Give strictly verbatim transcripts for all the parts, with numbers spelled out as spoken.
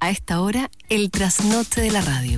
A esta hora, el trasnoche de la radio.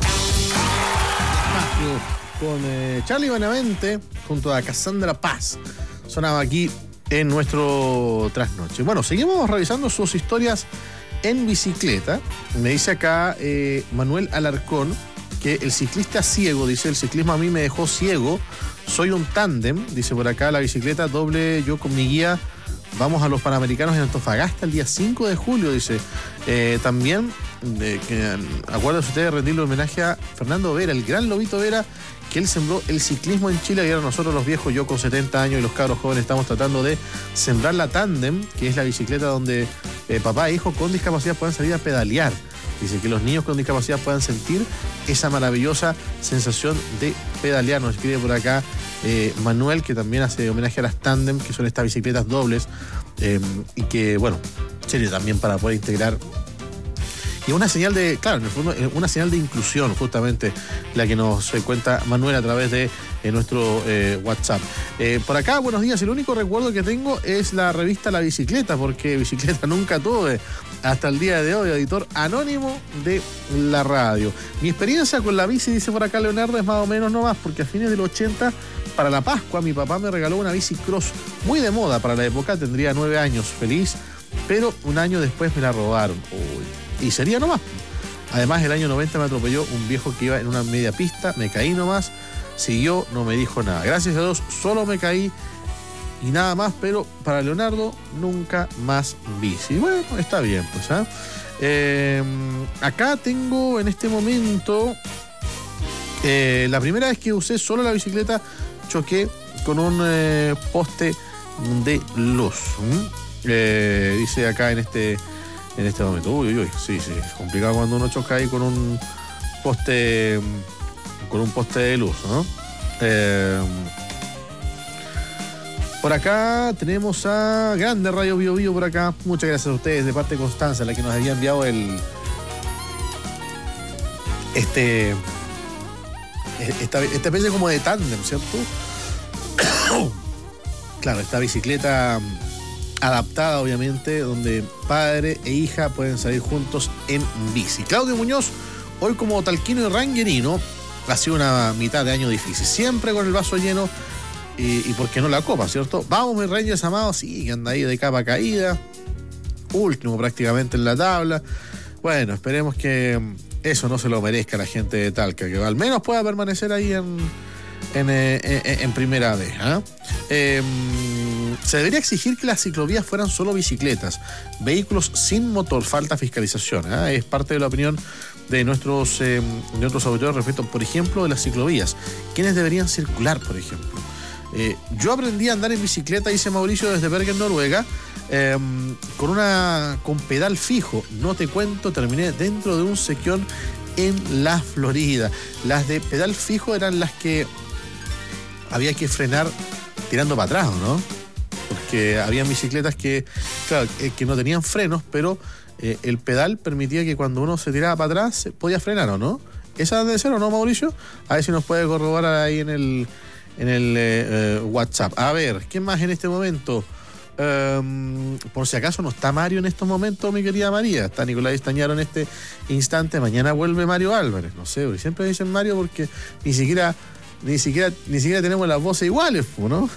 Con eh, Charlie Benavente junto a Cassandra Paz. Sonaba aquí en nuestro trasnoche. Bueno, seguimos revisando sus historias en bicicleta. Me dice acá eh, Manuel Alarcón que el ciclista ciego, dice, el ciclismo a mí me dejó ciego. Soy un tándem, dice por acá, la bicicleta doble, yo con mi guía. Vamos a los Panamericanos en Antofagasta el día cinco de julio, dice. Eh, también, de, que, acuérdense ustedes de rendirle homenaje a Fernando Vera, el gran Lobito Vera, que él sembró el ciclismo en Chile y ahora nosotros los viejos, yo con setenta años y los cabros jóvenes, estamos tratando de sembrar la tándem, que es la bicicleta donde eh, papá e hijo con discapacidad puedan salir a pedalear. Dice que los niños con discapacidad puedan sentir esa maravillosa sensación de pedalear. Nos escribe por acá eh, Manuel, que también hace homenaje a las tándem, que son estas bicicletas dobles, eh, y que, bueno, serio también para poder integrar. Y una señal de, claro, en el fondo, una señal de inclusión, justamente, la que nos eh, cuenta Manuel a través de eh, nuestro eh, WhatsApp. Eh, por acá, buenos días, el único recuerdo que tengo es la revista La Bicicleta, porque bicicleta nunca tuve hasta el día de hoy, editor anónimo de la radio. Mi experiencia con la bici, dice por acá Leonardo, es más o menos no más, porque a fines del ochenta, para la Pascua, mi papá me regaló una bici cross, muy de moda para la época, tendría nueve años, feliz, pero un año después me la robaron. Uy. Y sería nomás. Además, el año noventa me atropelló un viejo que iba en una media pista, me caí nomás, siguió, no me dijo nada. Gracias a Dios, solo me caí y nada más, pero para Leonardo, nunca más bici. Bueno, está bien, pues, ¿eh? Eh, acá tengo en este momento, eh, la primera vez que usé solo la bicicleta, choqué con un eh, poste de luz. ¿Mm? Eh, dice acá en este... En este momento, uy, uy, uy, sí, sí, es complicado cuando uno choca ahí con un poste, con un poste de luz, ¿no? Eh, por acá tenemos a Grande Radio Bio Bio por acá. Muchas gracias a ustedes de parte de Constanza, la que nos había enviado el este esta, esta especie como de tándem, ¿cierto? Claro, esta bicicleta adaptada, obviamente, donde padre e hija pueden salir juntos en bici. Claudio Muñoz, hoy como talquino y ranguerino, ha sido una mitad de año difícil, siempre con el vaso lleno y, y por qué no la copa, ¿cierto? Vamos, mis Rangers amados, sí, que anda ahí de capa caída, último prácticamente en la tabla. Bueno, esperemos que eso no se lo merezca la gente de Talca, que al menos pueda permanecer ahí en, en, en, en, en primera vez, ¿eh? Eh, Se debería exigir que las ciclovías fueran solo bicicletas, vehículos sin motor, falta fiscalización, ¿eh? Es parte de la opinión de nuestros, eh, de nuestros auditores respecto, por ejemplo, de las ciclovías. ¿Quiénes deberían circular, por ejemplo? Eh, yo aprendí a andar en bicicleta, dice Mauricio, desde Bergen, Noruega, eh, con, una, con pedal fijo. No te cuento, terminé dentro de un sequión en la Florida. Las de pedal fijo eran las que había que frenar tirando para atrás, ¿no? Porque habían bicicletas que, claro, que no tenían frenos, pero eh, el pedal permitía que cuando uno se tiraba para atrás se podía frenar, ¿o no? ¿Esa debe ser o no, Mauricio? A ver si nos puede corroborar ahí en el, en el eh, WhatsApp. A ver, ¿quién más en este momento? Um, por si acaso no está Mario en estos momentos, mi querida María. Está Nicolás Estañaro en este instante. Mañana vuelve Mario Álvarez. No sé, siempre dicen Mario porque ni siquiera... Ni siquiera, ni siquiera tenemos las voces iguales, ¿no?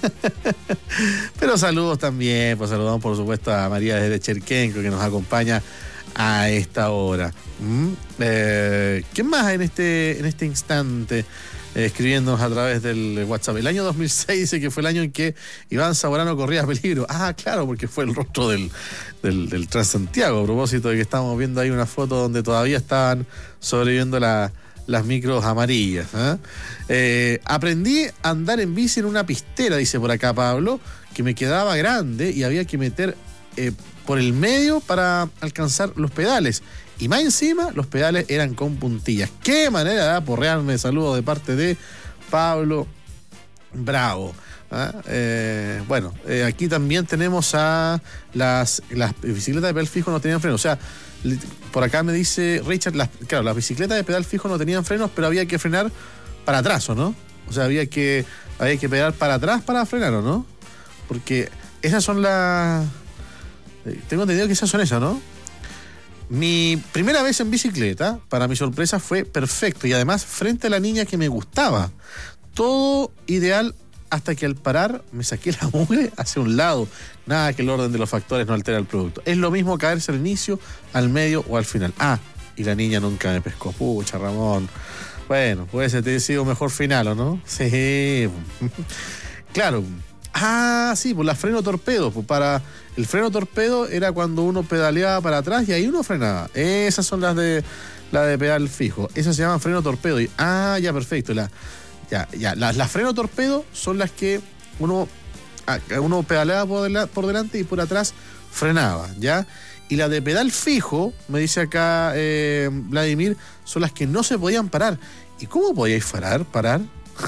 Pero saludos también, pues saludamos por supuesto a María desde Cherquenco, que nos acompaña a esta hora. ¿Mm? Eh, ¿Quién más en este, en este instante eh, escribiéndonos a través del WhatsApp? El año dos mil seis dice que fue el año en que Iván Zamorano corría peligro. Ah, claro, porque fue el rostro del, del, del Transantiago, a propósito de que estamos viendo ahí una foto donde todavía estaban sobreviviendo la... las micros amarillas. ¿eh? Eh, aprendí a andar en bici en una pistera, dice por acá Pablo, que me quedaba grande y había que meter eh, por el medio para alcanzar los pedales. Y más encima, los pedales eran con puntillas. ¡Qué manera de aporrearme! Saludos de parte de Pablo Bravo. ¿eh? Eh, bueno, eh, aquí también tenemos a las, las bicicletas de pedal fijo no tenían freno. O sea, por acá me dice Richard, las, claro, las bicicletas de pedal fijo no tenían frenos, pero había que frenar para atrás, ¿o no? O sea, había que, había que pedal para atrás para frenar, ¿o no? Porque esas son las... Tengo entendido que esas son esas, ¿no? Mi primera vez en bicicleta, para mi sorpresa, fue perfecto y además frente a la niña que me gustaba. Todo ideal hasta que al parar me saqué la mugre hacia un lado. Nada que el orden de los factores no altera el producto. Es lo mismo caerse al inicio, al medio o al final. Ah, y la niña nunca me pescó. Pucha, Ramón. Bueno, puede ser, te he sido mejor final, ¿o no? Sí. Claro. Ah, sí, pues la freno torpedo. Pues para el freno torpedo era cuando uno pedaleaba para atrás y ahí uno frenaba. Esas son las de las de pedal fijo. Esas se llaman freno torpedo. Y, ah, ya, perfecto. La, ya, ya. Las, las freno torpedo son las que uno, uno pedaleaba por, del, por delante y por atrás frenaba, ¿ya? Y la de pedal fijo, me dice acá eh, Vladimir, son las que no se podían parar. ¿Y cómo podíais parar? ¿Parar?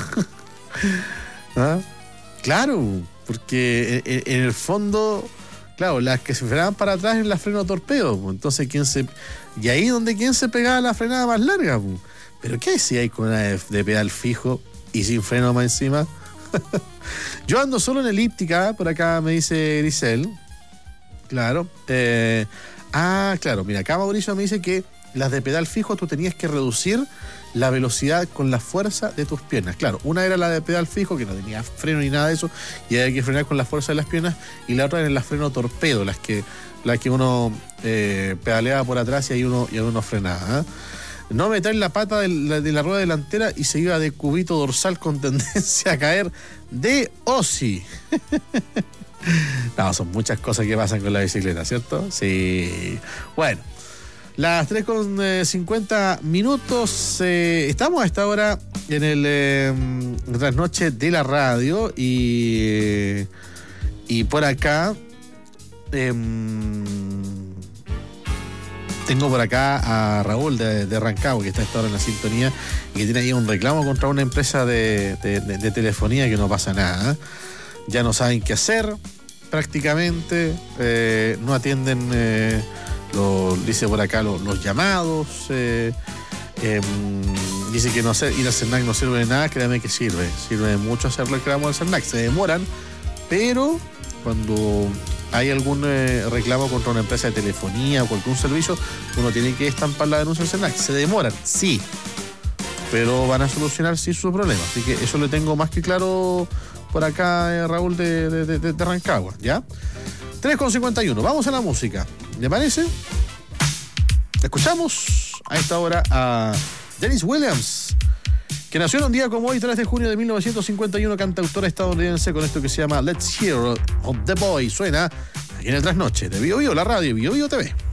¿Ah? Claro, porque en, en el fondo, claro, las que se frenaban para atrás eran las freno torpedo. Entonces, ¿quién se...? Y ahí donde quién se pegaba la frenada más larga. ¿Pero qué hay con una de, de pedal fijo y sin freno más encima? Yo ando solo en elíptica, por acá me dice Grisel. Claro. Eh, ah, claro. Mira, acá Mauricio me dice que las de pedal fijo tú tenías que reducir la velocidad con la fuerza de tus piernas. Claro, una era la de pedal fijo, que no tenía freno ni nada de eso, y había que frenar con la fuerza de las piernas, y la otra era la freno torpedo, las que, las que uno eh, pedaleaba por atrás y ahí uno, y ahí uno frenaba. ¿eh? No meter la pata de la, de la rueda delantera y se iba de cubito dorsal con tendencia a caer de O S I. No, son muchas cosas que pasan con la bicicleta, ¿cierto? Sí. Bueno, las tres con cincuenta minutos. Eh, estamos a esta hora en el eh, trasnoche de la radio y, y por acá eh, tengo por acá a Raúl de, de Rancagua, que está a esta hora en la sintonía y que tiene ahí un reclamo contra una empresa de, de, de, de telefonía que no pasa nada, ¿eh? Ya no saben qué hacer prácticamente, eh, no atienden, eh, lo, dice por acá, lo, los llamados, eh, eh, dice que no sé, ir al CERNAC no sirve de nada, créame que sirve, sirve mucho hacer reclamo al CERNAC, se demoran, pero cuando hay algún eh, reclamo contra una empresa de telefonía o cualquier servicio, uno tiene que estampar la denuncia al CERNAC, se demoran, sí, pero van a solucionar sí su problema, así que eso lo tengo más que claro por acá, eh, Raúl de, de, de, de Rancagua, ¿ya? tres con cincuenta y uno, vamos a la música, ¿le parece? Escuchamos a esta hora a Dennis Williams, que nació en un día como hoy, tres de junio de mil novecientos cincuenta y uno, cantautora estadounidense, con esto que se llama Let's Hear of the Boy. Suena aquí en el Trasnoche de Bio Bio, la radio Bio Bio T V.